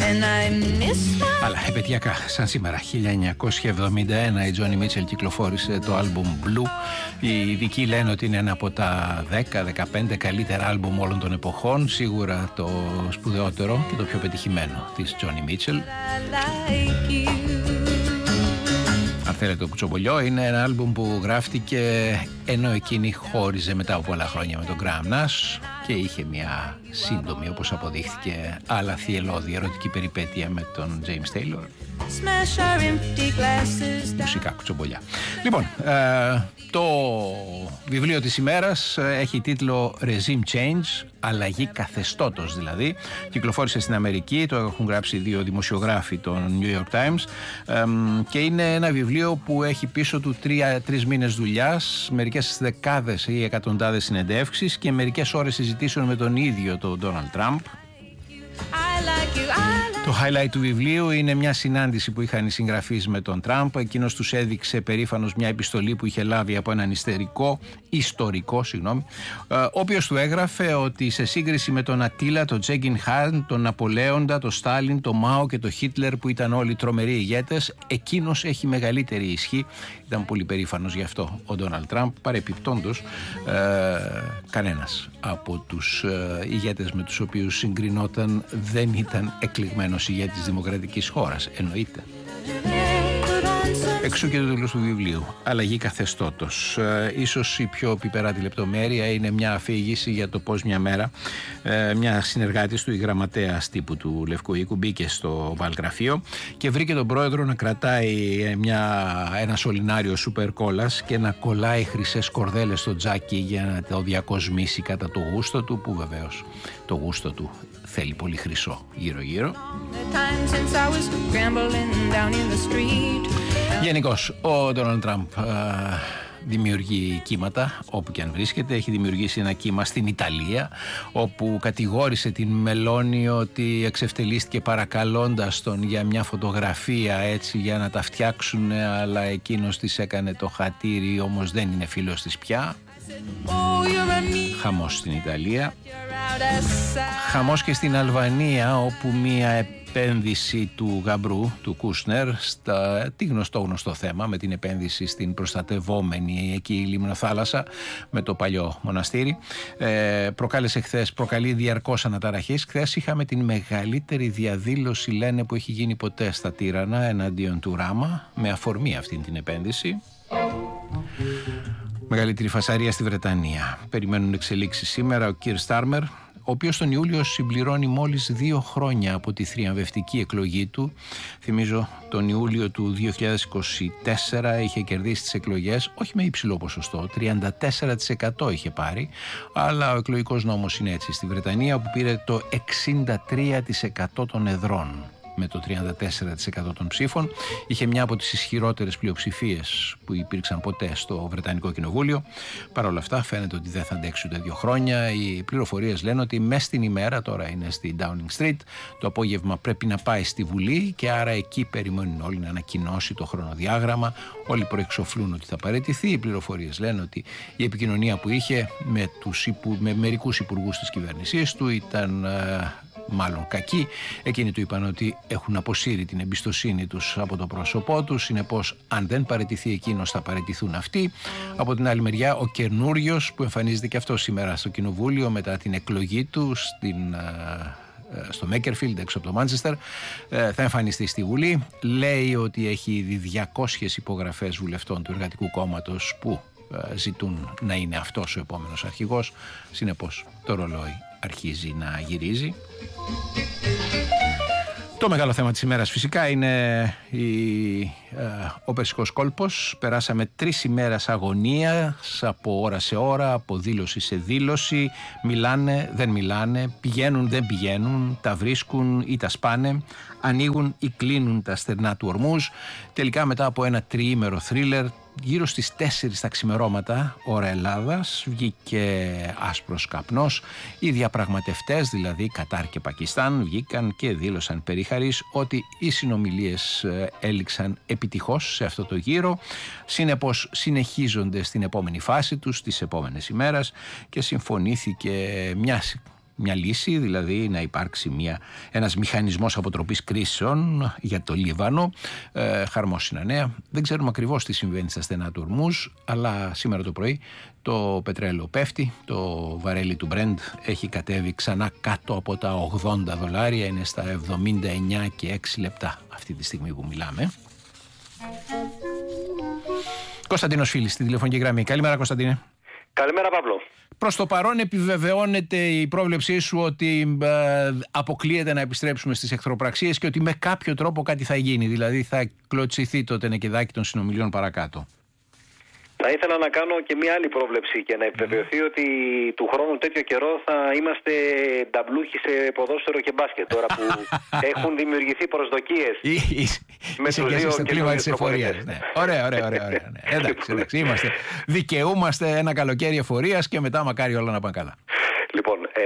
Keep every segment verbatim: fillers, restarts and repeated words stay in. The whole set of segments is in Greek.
Αλλά επαιτειακά, σαν σήμερα, χίλια εννιακόσια εβδομήντα ένα, η Τζόνι Μίτσελ κυκλοφόρησε το άλμπουμ Blue. Οι ειδικοί λένε ότι είναι ένα από τα δέκα δεκαπέντε καλύτερα άλμπουμ όλων των εποχών. Σίγουρα το σπουδαιότερο και το πιο πετυχημένο της Τζόνι Μίτσελ. Αν θέλετε το κουτσομπολιό, είναι ένα άλμπουμ που γράφτηκε ενώ εκείνη χώριζε μετά από πολλά χρόνια με τον Graham Nash και είχε μια σύντομη, όπως αποδείχθηκε, αλλά θυελλώδη ερωτική περιπέτεια με τον James Taylor. Μουσικά κουτσομπολιά. Λοιπόν, ε, το βιβλίο της ημέρας έχει τίτλο Regime Change, αλλαγή καθεστώτος δηλαδή. Κυκλοφόρησε στην Αμερική, το έχουν γράψει δύο δημοσιογράφοι των New York Times, ε, και είναι ένα βιβλίο που έχει πίσω του τρία, τρεις μήνες δουλειάς, μερικές δεκάδες ή εκατοντάδες συνεντεύξεις και μερικές ώρες συζητήσεων με τον ίδιο τον Donald Trump. Το highlight του βιβλίου είναι μια συνάντηση που είχαν οι συγγραφείς με τον Τραμπ. Εκείνος τους έδειξε περήφανος μια επιστολή που είχε λάβει από έναν ιστερικό, ιστορικό, συγγνώμη, ο οποίος του έγραφε ότι σε σύγκριση με τον Ατίλα, τον Τζέγκιν Χάν, τον Ναπολέοντα, τον Στάλιν, τον Μάο και τον Χίτλερ, που ήταν όλοι τρομεροί ηγέτες, εκείνος έχει μεγαλύτερη ισχύ. Ήταν πολύ περήφανος γι' αυτό ο Ντόναλντ Τραμπ. Παρεπιπτόντως, ε, κανένας από τους ε, ηγέτες με τους οποίους συγκρινόταν δεν ήταν εκλεγμένος ηγέτης δημοκρατικής χώρας, εννοείται. Εξού και το τέλος του βιβλίου, αλλαγή καθεστώτος. Ε, ίσως η πιο πιπεράτη λεπτομέρεια είναι μια αφήγηση για το πώς μια μέρα ε, μια συνεργάτης του, η γραμματέας τύπου του Λευκού Οίκου, μπήκε στο βαλγραφείο και βρήκε τον πρόεδρο να κρατάει μια, ένα σωληνάριο σούπερ κόλας και να κολλάει χρυσές κορδέλες στο τζάκι για να το διακοσμήσει κατά το γούστο του, που βεβαίως το γούστο του θέλει πολύ χρυσό γύρω-γύρω. Γενικώς, ο Ντόναλντ Τραμπ δημιουργεί κύματα όπου και αν βρίσκεται. Έχει δημιουργήσει ένα κύμα στην Ιταλία, όπου κατηγόρησε την Μελώνη ότι εξευτελίστηκε παρακαλώντας τον για μια φωτογραφία, έτσι, για να τα φτιάξουν, αλλά εκείνος της έκανε το χατήρι, όμως δεν είναι φίλος της πια. Χαμός στην Ιταλία. Χαμός και στην Αλβανία, όπου μια επένδυση του γαμπρού, του Κούσνερ, στα, τι γνωστό γνωστό θέμα με την επένδυση στην προστατευόμενη εκεί λιμνοθάλασσα με το παλιό μοναστήρι, ε, προκάλεσε χθες, προκαλεί διαρκώς αναταραχές. Χθες είχαμε την μεγαλύτερη διαδήλωση, λένε, που έχει γίνει ποτέ στα Τύρανα εναντίον του Ράμα, με αφορμή αυτή την επένδυση. Μεγαλύτερη φασαρία στη Βρετανία. Περιμένουν εξελίξεις σήμερα. Ο Κίρ Στάρμερ, ο οποίος τον Ιούλιο συμπληρώνει μόλις δύο χρόνια από τη θριαμβευτική εκλογή του. Θυμίζω, τον Ιούλιο του δύο χιλιάδες είκοσι τέσσερα είχε κερδίσει τις εκλογές, όχι με υψηλό ποσοστό, τριάντα τέσσερα τοις εκατό είχε πάρει, αλλά ο εκλογικός νόμος είναι έτσι στη Βρετανία, που πήρε το εξήντα τρία τοις εκατό των εδρών. Με το τριάντα τέσσερα τοις εκατό των ψήφων, είχε μια από τις ισχυρότερες πλειοψηφίες που υπήρξαν ποτέ στο Βρετανικό Κοινοβούλιο. Παρ' όλα αυτά, φαίνεται ότι δεν θα αντέξει ούτε δύο χρόνια. Οι πληροφορίες λένε ότι μέσα στην ημέρα, τώρα είναι στη Downing Street, το απόγευμα πρέπει να πάει στη Βουλή και άρα εκεί περιμένουν όλοι να ανακοινώσει το χρονοδιάγραμμα. Όλοι προεξοφλούν ότι θα παραιτηθεί. Οι πληροφορίες λένε ότι η επικοινωνία που είχε με, τους υπου, με μερικούς υπουργούς της κυβέρνησής του ήταν ε, μάλλον κακή. Εκείνοι του είπαν ότι έχουν αποσύρει την εμπιστοσύνη τους από το πρόσωπό τους. Συνεπώς, αν δεν παραιτηθεί εκείνος, θα παραιτηθούν αυτοί. Από την άλλη μεριά, ο καινούριος, που εμφανίζεται και αυτό σήμερα στο Κοινοβούλιο μετά την εκλογή του στην, στο Μέκερφιλντ, έξω από το Μάντσεστερ, θα εμφανιστεί στη Βουλή. Λέει ότι έχει ήδη διακόσιες υπογραφές βουλευτών του Εργατικού Κόμματος που ζητούν να είναι αυτός ο επόμενος αρχηγός. Συνεπώς, το ρολόι αρχίζει να γυρίζει. Το μεγάλο θέμα της ημέρας φυσικά είναι η, ε, ο Περσικός κόλπος. Περάσαμε τρεις ημέρες αγωνίας, από ώρα σε ώρα, από δήλωση σε δήλωση. Μιλάνε, δεν μιλάνε, πηγαίνουν, δεν πηγαίνουν, τα βρίσκουν ή τα σπάνε, ανοίγουν ή κλείνουν τα στερνά του Ορμούζ. Τελικά, μετά από ένα τριήμερο θρίλερ, γύρω στις τέσσερις τα ξημερώματα, ώρα Ελλάδας, βγήκε άσπρος καπνός. Οι διαπραγματευτές, δηλαδή Κατάρ και Πακιστάν, βγήκαν και δήλωσαν περίχαρις ότι οι συνομιλίες έληξαν επιτυχώς σε αυτό το γύρο. Συνεπώς, συνεχίζονται στην επόμενη φάση τους, τις επόμενες ημέρες, και συμφωνήθηκε μια μια λύση, δηλαδή να υπάρξει μια, ένας μηχανισμός αποτροπής κρίσεων για το Λίβανο. Ε, χαρμόσυνα νέα. Δεν ξέρουμε ακριβώς τι συμβαίνει στα στενά του Ορμούζ, αλλά σήμερα το πρωί το πετρέλαιο πέφτει, το βαρέλι του Brent έχει κατέβει ξανά κάτω από τα ογδόντα δολάρια, είναι στα εβδομήντα εννιά και έξι λεπτά αυτή τη στιγμή που μιλάμε. Κωνσταντίνος Φίλης στη τηλεφωνική γραμμή. Καλημέρα, Κωνσταντίνε. Καλημέρα, Παύλο. Προς το παρόν επιβεβαιώνεται η πρόβλεψή σου ότι ε, αποκλείεται να επιστρέψουμε στις εχθροπραξίες και ότι με κάποιο τρόπο κάτι θα γίνει, δηλαδή θα κλωτσιθεί το τενεκεδάκι των συνομιλιών παρακάτω. Θα ήθελα να κάνω και μία άλλη πρόβλεψη και να επιβεβαιωθεί ότι του χρόνου τέτοιο καιρό θα είμαστε νταμπλούχοι σε ποδόσφαιρο και μπάσκετ. Τώρα που έχουν δημιουργηθεί προσδοκίες με τους δύο στο κλίμα της εφορίας. Ναι. Ωραία, ωραία, ωραία. ωραία. Ναι. Εντάξει, εντάξει, είμαστε. Δικαιούμαστε ένα καλοκαίρι εφορίας και μετά μακάρι όλα να πάνε καλά. Λοιπόν, ε,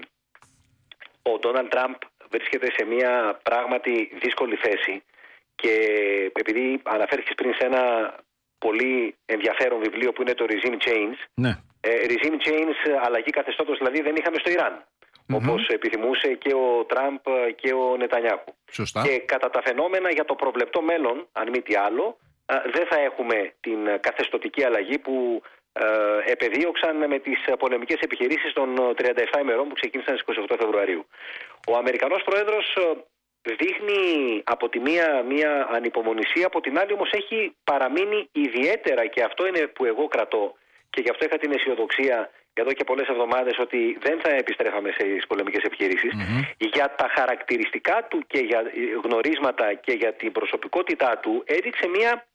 ο Ντόναλντ Τραμπ βρίσκεται σε μία πράγματι δύσκολη θέση και επειδή αναφέρθηκες πριν σε ένα πολύ ενδιαφέρον βιβλίο που είναι το Regime Change. Ναι. Ε, Regime Change, αλλαγή καθεστώτος δηλαδή δεν είχαμε στο Ιράν. Mm-hmm. Όπως επιθυμούσε και ο Τραμπ και ο Νετανιάχου. Σωστά. Και κατά τα φαινόμενα για το προβλεπτό μέλλον, αν μη τι άλλο, δεν θα έχουμε την καθεστωτική αλλαγή που ε, επεδίωξαν με τις πολεμικές επιχειρήσεις των τριάντα επτά ημερών που ξεκίνησαν στις είκοσι οκτώ Φεβρουαρίου. Ο Αμερικανός Πρόεδρος δείχνει από τη μία μία ανυπομονησία, από την άλλη όμως έχει παραμείνει ιδιαίτερα, και αυτό είναι που εγώ κρατώ και γι' αυτό είχα την αισιοδοξία εδώ και πολλές εβδομάδες ότι δεν θα επιστρέφαμε στις πολεμικές επιχειρήσεις, mm-hmm. για τα χαρακτηριστικά του και για γνωρίσματα και για την προσωπικότητά του έδειξε μία,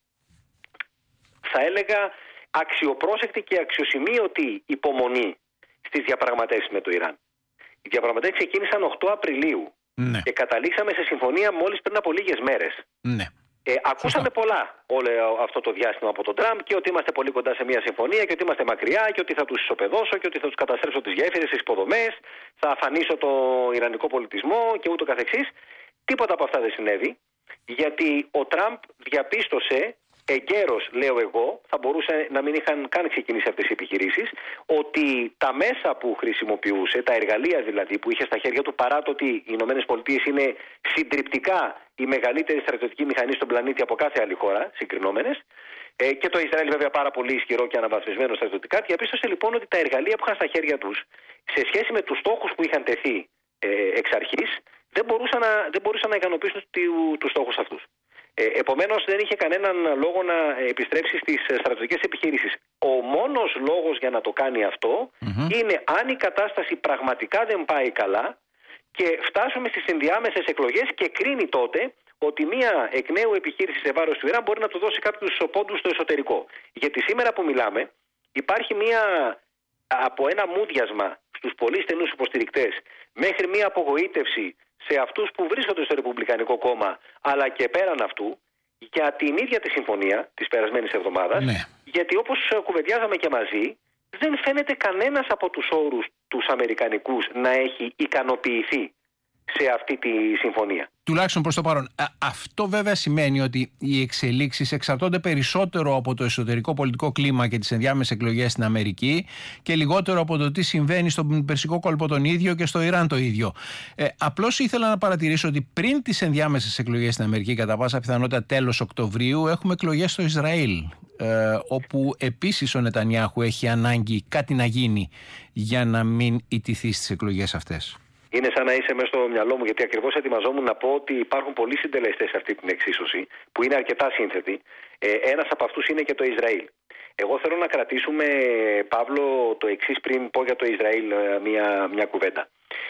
θα έλεγα, αξιοπρόσεκτη και αξιοσημείωτη υπομονή στις διαπραγματεύσεις με το Ιράν. Οι διαπραγματεύσεις ξεκίνησαν οκτώ Απριλίου. Ναι. Και καταλήξαμε σε συμφωνία μόλις πριν από λίγες μέρες. Ναι. Ε, ακούσαμε πολλά όλο αυτό το διάστημα από τον Τραμπ και ότι είμαστε πολύ κοντά σε μια συμφωνία και ότι είμαστε μακριά και ότι θα τους ισοπεδώσω και ότι θα τους καταστρέψω τις γέφυρες, τις υποδομές, θα αφανίσω το ιρανικό πολιτισμό και ούτω καθεξής. Τίποτα από αυτά δεν συνέβη, γιατί ο Τραμπ διαπίστωσε εγκαίρως, λέω εγώ, θα μπορούσε να μην είχαν καν ξεκινήσει αυτές οι επιχειρήσεις, ότι τα μέσα που χρησιμοποιούσε, τα εργαλεία δηλαδή που είχε στα χέρια του, παρά το ότι οι Ηνωμένες Πολιτείες είναι συντριπτικά η μεγαλύτερη στρατιωτική μηχανή στον πλανήτη από κάθε άλλη χώρα, συγκρινόμενες, ε, και το Ισραήλ βέβαια πάρα πολύ ισχυρό και αναβαθμισμένο στρατιωτικά, διαπίστωσε λοιπόν ότι τα εργαλεία που είχαν στα χέρια τους, σε σχέση με τους στόχους που είχαν τεθεί ε, εξ αρχής, δεν μπορούσαν να, δεν μπορούσαν να ικανοποιήσουν τους στόχους αυτούς. Ε, επομένως δεν είχε κανέναν λόγο να επιστρέψει στις στρατιωτικές επιχειρήσεις. Ο μόνος λόγος για να το κάνει αυτό mm-hmm. είναι αν η κατάσταση πραγματικά δεν πάει καλά και φτάσουμε στις ενδιάμεσες εκλογές και κρίνει τότε ότι μια εκ νέου επιχείρηση σε βάρος του Ιράν μπορεί να του δώσει κάποιους πόντους στο εσωτερικό. Γιατί σήμερα που μιλάμε υπάρχει μια, από ένα μούδιασμα στους πολύ στενούς υποστηρικτές μέχρι μια απογοήτευση σε αυτούς που βρίσκονται στο Ρεπουμπλικανικό κόμμα, αλλά και πέραν αυτού, για την ίδια τη συμφωνία της περασμένης εβδομάδας, ναι. Γιατί όπως κουβεντιάζαμε και μαζί, δεν φαίνεται κανένας από τους όρους τους αμερικανικούς να έχει ικανοποιηθεί σε αυτή τη συμφωνία. Τουλάχιστον προς το παρόν. Α, αυτό βέβαια σημαίνει ότι οι εξελίξεις εξαρτώνται περισσότερο από το εσωτερικό πολιτικό κλίμα και τις ενδιάμεσες εκλογές στην Αμερική και λιγότερο από το τι συμβαίνει στον Περσικό κόλπο τον ίδιο και στο Ιράν το ίδιο. Ε, απλώς ήθελα να παρατηρήσω ότι πριν τις ενδιάμεσες εκλογές στην Αμερική, κατά πάσα πιθανότητα τέλος Οκτωβρίου, έχουμε εκλογές στο Ισραήλ, ε, όπου επίσης ο Νετανιάχου έχει ανάγκη κάτι να γίνει για να μην ιτηθεί στις εκλογές αυτές. Είναι σαν να είσαι μέσα στο μυαλό μου, γιατί ακριβώς ετοιμαζόμουν να πω ότι υπάρχουν πολλοί συντελεστές σε αυτή την εξίσωση, που είναι αρκετά σύνθετοι. Ε, ένας από αυτούς είναι και το Ισραήλ. Εγώ θέλω να κρατήσουμε, Παύλο, το εξής πριν πω για το Ισραήλ μια, μια κουβέντα.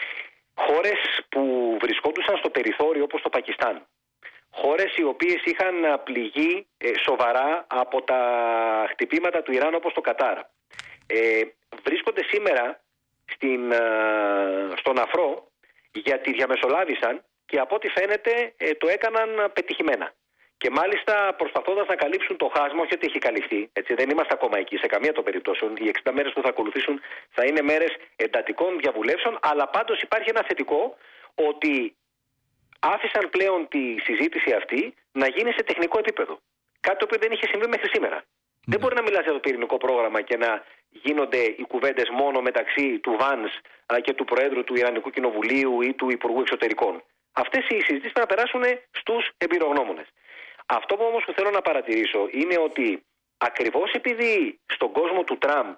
Χώρες που βρισκόντουσαν στο περιθώριο όπως το Πακιστάν, χώρες οι οποίες είχαν πληγεί ε, σοβαρά από τα χτυπήματα του Ιράν όπως το Κατάρ, ε, βρίσκονται σήμερα Στην, στον αφρό, γιατί διαμεσολάβησαν και από ό,τι φαίνεται ε, το έκαναν πετυχημένα. Και μάλιστα προσπαθώντας να καλύψουν το χάσμα, όχι ότι έχει καλυφθεί, έτσι, δεν είμαστε ακόμα εκεί σε καμία των περιπτώσεων. Οι εξήντα μέρες που θα ακολουθήσουν θα είναι μέρες εντατικών διαβουλεύσεων, αλλά πάντως υπάρχει ένα θετικό, ότι άφησαν πλέον τη συζήτηση αυτή να γίνει σε τεχνικό επίπεδο. Κάτι το οποίο δεν είχε συμβεί μέχρι σήμερα. Δεν μπορεί να μιλάς για το πυρηνικό πρόγραμμα και να γίνονται οι κουβέντες μόνο μεταξύ του Βανς και του Προέδρου του Ιρανικού Κοινοβουλίου ή του Υπουργού Εξωτερικών. Αυτές οι συζητήσεις θα περάσουν στους εμπειρογνώμονες. Αυτό που όμως που θέλω να παρατηρήσω είναι ότι ακριβώς επειδή στον κόσμο του Τραμπ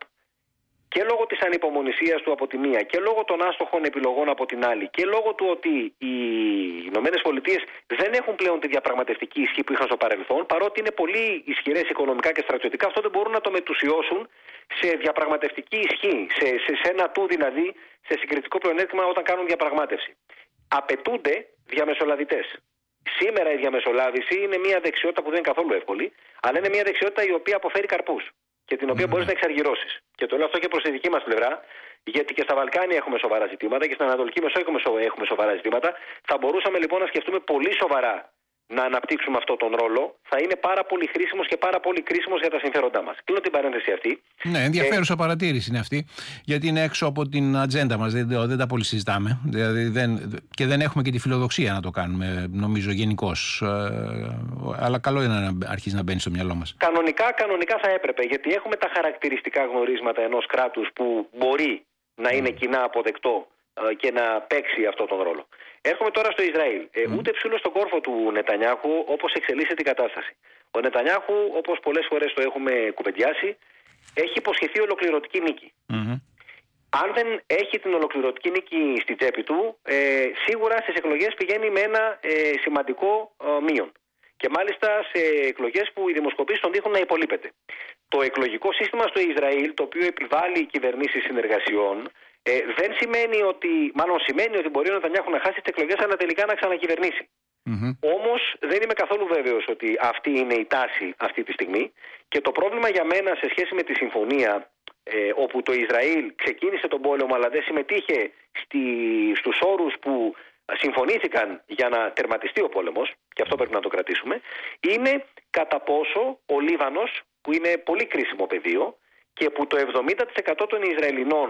και λόγω της ανυπομονησίας του από τη μία και λόγω των άστοχων επιλογών από την άλλη και λόγω του ότι οι Ηνωμένες Πολιτείες δεν έχουν πλέον τη διαπραγματευτική ισχύ που είχαν στο παρελθόν, παρότι είναι πολύ ισχυρές οικονομικά και στρατιωτικά, αυτό δεν μπορούν να το μετουσιώσουν σε διαπραγματευτική ισχύ, σε, σε, σε ένα του δηλαδή, σε συγκριτικό πλεονέκτημα όταν κάνουν διαπραγμάτευση. Απαιτούνται διαμεσολαβητές. Σήμερα η διαμεσολάβηση είναι μια δεξιότητα που δεν είναι καθόλου εύκολη, αλλά είναι μια δεξιότητα η οποία αποφέρει καρπούς και την οποία mm. μπορείς να εξαργυρώσεις. Και το λέω αυτό και προς τη δική μας πλευρά, γιατί και στα Βαλκάνια έχουμε σοβαρά ζητήματα και στην Ανατολική Μεσόγειο έχουμε σοβαρά ζητήματα. Θα μπορούσαμε λοιπόν να σκεφτούμε πολύ σοβαρά να αναπτύξουμε αυτόν τον ρόλο. Θα είναι πάρα πολύ χρήσιμος και πάρα πολύ κρίσιμος για τα συμφέροντά μας. Κλείνω την παρένθεση αυτή. Ναι, ενδιαφέρουσα ε... παρατήρηση είναι αυτή, γιατί είναι έξω από την ατζέντα μας. Δεν, δεν τα πολύ συζητάμε. Δηλαδή δεν, και δεν έχουμε και τη φιλοδοξία να το κάνουμε, νομίζω, γενικώς. Ε, αλλά καλό είναι να αρχίσει να μπαίνει στο μυαλό μας. Κανονικά, κανονικά θα έπρεπε, γιατί έχουμε τα χαρακτηριστικά γνωρίσματα ενός κράτους που μπορεί να είναι mm. κοινά αποδεκτό και να παίξει αυτόν τον ρόλο. Έρχομαι τώρα στο Ισραήλ. Ε, mm. Ούτε ψήλο στον κόρφο του Νετανιάχου όπως εξελίσσεται η κατάσταση. Ο Νετανιάχου, όπως πολλές φορές το έχουμε κουβεντιάσει, έχει υποσχεθεί ολοκληρωτική νίκη. Mm-hmm. Αν δεν έχει την ολοκληρωτική νίκη στη τσέπη του, ε, σίγουρα στις εκλογές πηγαίνει με ένα ε, σημαντικό ε, μείον. Και μάλιστα σε εκλογές που οι δημοσκοπήσεις τον δείχνουν να υπολείπεται. Το εκλογικό σύστημα στο Ισραήλ, το οποίο επιβάλλει κυβερνήσεις συνεργασιών, Ε, δεν σημαίνει ότι, μάλλον σημαίνει ότι μπορεί ο Νετανιάχου να χάσει τις εκλογές, αλλά τελικά να ξανακυβερνήσει. Mm-hmm. Όμως δεν είμαι καθόλου βέβαιος ότι αυτή είναι η τάση αυτή τη στιγμή. Και το πρόβλημα για μένα σε σχέση με τη συμφωνία, ε, όπου το Ισραήλ ξεκίνησε τον πόλεμο, αλλά δεν συμμετείχε στη, στους όρους που συμφωνήθηκαν για να τερματιστεί ο πόλεμος, και αυτό πρέπει να το κρατήσουμε, είναι κατά πόσο ο Λίβανος, που είναι πολύ κρίσιμο πεδίο και που το εβδομήντα τοις εκατό των Ισραηλινών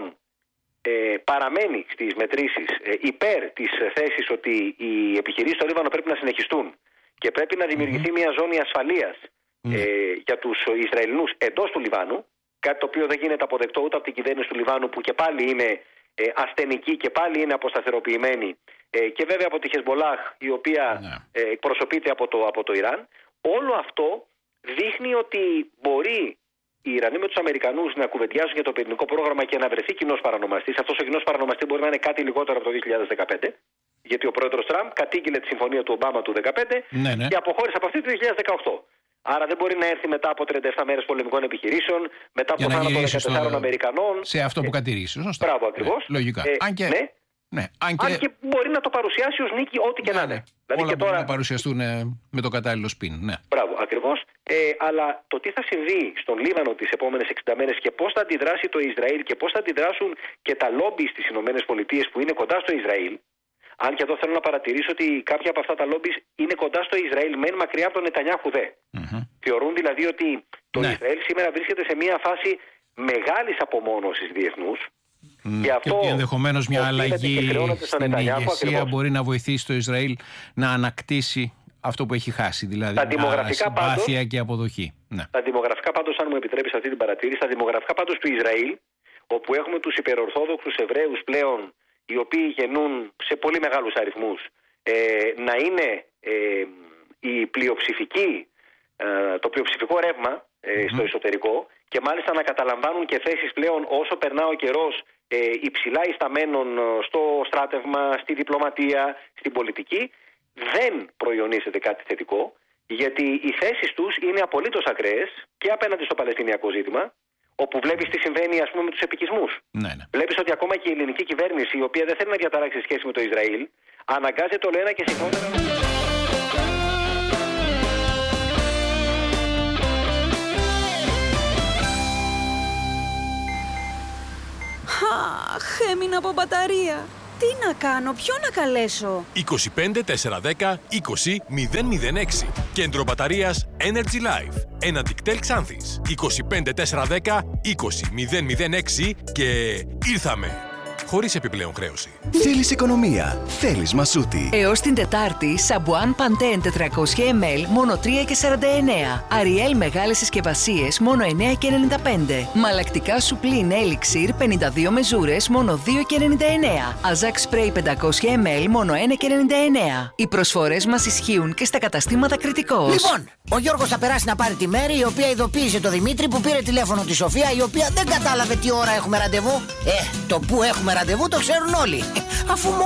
Ε, παραμένει στις μετρήσεις ε, υπέρ της θέσης ότι οι επιχειρήσεις στο Λίβανο πρέπει να συνεχιστούν και πρέπει να δημιουργηθεί mm-hmm. μια ζώνη ασφαλείας mm-hmm. ε, για τους Ισραηλινούς εντός του Λιβάνου, κάτι το οποίο δεν γίνεται αποδεκτό ούτε από την κυβέρνηση του Λιβάνου, που και πάλι είναι ε, ασθενική και πάλι είναι αποσταθεροποιημένη, ε, και βέβαια από τη Χεσμολάχ, η οποία yeah. ε, εκπροσωπείται από το, από το Ιράν. Όλο αυτό δείχνει ότι μπορεί οι Ιρανοί με τους Αμερικανούς να κουβεντιάσουν για το πυρηνικό πρόγραμμα και να βρεθεί κοινός παρανομαστής. Αυτός ο κοινός παρανομαστής μπορεί να είναι κάτι λιγότερο από το δύο χιλιάδες δεκαπέντε, γιατί ο πρόεδρος Τραμπ κατήγγειλε τη συμφωνία του Ομπάμα του δύο χιλιάδες δεκαπέντε ναι, ναι. και αποχώρησε από αυτή το δύο χιλιάδες δεκαοκτώ. Άρα δεν μπορεί να έρθει μετά από τριάντα επτά μέρες πολεμικών επιχειρήσεων, μετά από το θάνατο δεκατεσσάρων στο... Αμερικανών. Σε αυτό που κατηρήσει, σωστά. Μπράβο, ακριβώς. Ναι, λογικά. Ε, Αν και... ναι. Ναι, αν, και... αν και μπορεί να το παρουσιάσει ως νίκη ό,τι και ναι, να είναι. Δηλαδή όλα και τώρα... να παρουσιαστούν με το κατάλληλο σπιν. Ναι. Μπράβο, ακριβώς. Ε, αλλά το τι θα συμβεί στον Λίβανο τις επόμενες εξήντα μέρες και πώς θα αντιδράσει το Ισραήλ και πώς θα αντιδράσουν και τα λόμπι στις Ηνωμένες Πολιτείες που είναι κοντά στο Ισραήλ. Αν και εδώ θέλω να παρατηρήσω ότι κάποια από αυτά τα λόμπι είναι κοντά στο Ισραήλ, μένει μακριά από τον Νετανιάχου δε. Mm-hmm. Θεωρούν δηλαδή ότι το ναι. Ισραήλ σήμερα βρίσκεται σε μια φάση μεγάλης απομόνωσης διεθνούς. Mm. Και, αυτό, και ενδεχομένως μια αλλαγή στην ηγεσία μπορεί να βοηθήσει το Ισραήλ να ανακτήσει αυτό που έχει χάσει, δηλαδή συμπάθεια πάντως, και αποδοχή. Ναι. Τα δημογραφικά πάντως, αν μου επιτρέπεις αυτή την παρατήρηση, τα δημογραφικά πάντως του Ισραήλ, όπου έχουμε τους υπερορθόδοξους Εβραίους πλέον, οι οποίοι γεννούν σε πολύ μεγάλους αριθμούς, ε, να είναι ε, η πλειοψηφική, ε, το πλειοψηφικό ρεύμα ε, mm-hmm. στο εσωτερικό, και μάλιστα να καταλαμβάνουν και θέσεις πλέον όσο περνά ο καιρός ε, υψηλά ισταμένων στο στράτευμα, στη διπλωματία, στην πολιτική, δεν προϊονίζεται κάτι θετικό, γιατί οι θέσεις τους είναι απολύτως ακραίες και απέναντι στο Παλαιστινιακό ζήτημα, όπου βλέπεις τι συμβαίνει, ας πούμε, με τους επικισμούς. Ναι, ναι. Βλέπεις ότι ακόμα και η ελληνική κυβέρνηση, η οποία δεν θέλει να διαταράξει σχέση με το Ισραήλ, αναγκάζεται όλο ένα και συχνότερα. Αχ, έμεινα από μπαταρία. Τι να κάνω, ποιον να καλέσω? είκοσι πέντε τετρακόσια δέκα είκοσι μηδέν μηδέν έξι. Κέντρο μπαταρίας Energy Life. Ένα Dictel Xanthis. είκοσι πέντε τετρακόσια δέκα είκοσι μηδέν μηδέν έξι και ήρθαμε. χωρίς επιπλέον χρέωση. Θέλεις οικονομία, θέλεις Μασούτη. Έως την Τετάρτη, Σαμπουάν Παντέν τετρακόσια μιλιλίτρα μόνο τρία και σαράντα εννέα. Αριέλ μεγάλες συσκευασίες μόνο εννέα και ενενήντα πέντε. Μαλακτικά Σουπλίν Έλιξιρ πενήντα δύο μεζούρες μόνο δύο και ενενήντα εννέα. Αζάκ Σπρέι πεντακόσια μιλιλίτρα μόνο ένα και ενενήντα εννέα. Οι προσφορές μας ισχύουν και στα καταστήματα Κρητικός. Λοιπόν, ο Γιώργος θα περάσει να πάρει τη Μέρη, η οποία ειδοποίησε το Δημήτρη που πήρε τηλέφωνο τη Σοφία, η οποία δεν κατάλαβε τι ώρα έχουμε ραντεβού. Ε, το που έχουμε ραντεβού το ξέρουν όλοι. Αφού